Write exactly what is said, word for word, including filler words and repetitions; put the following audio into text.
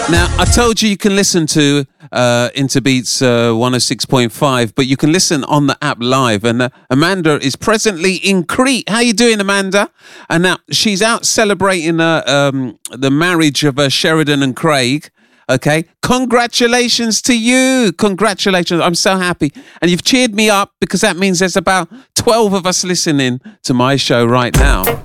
Now, I told you you can listen to uh, Interbeats uh, one oh six point five, but you can listen on the app live. And uh, Amanda is presently in Crete. How you doing, Amanda? And now she's out celebrating uh, um, the marriage of uh, Sheridan and Craig. Okay, congratulations to you. Congratulations. I'm so happy. And you've cheered me up because that means there's about twelve of us listening to my show right now.